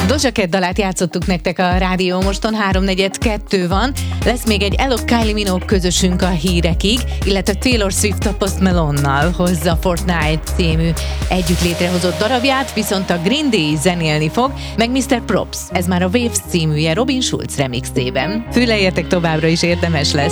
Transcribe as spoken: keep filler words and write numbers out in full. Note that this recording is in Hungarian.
Doja Cat dalát játszottuk nektek a Rádió Moston, háromnegyed kettő van. Lesz még egy Alok Kylie Minogue közösünk a hírekig, illetve Taylor Swift a Post Malone-nal hozza Fortnite című együtt létrehozott darabját, viszont a Green Day zenélni fog, meg miszter Props. Ez már a Waves címűje Robin Schulz remixében. Füleljetek, továbbra is érdemes lesz.